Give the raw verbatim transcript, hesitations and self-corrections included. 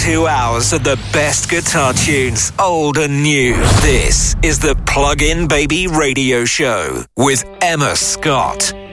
Two hours of the best guitar tunes, old and new. This is the Plug In Baby Radio Show with Emma Scott.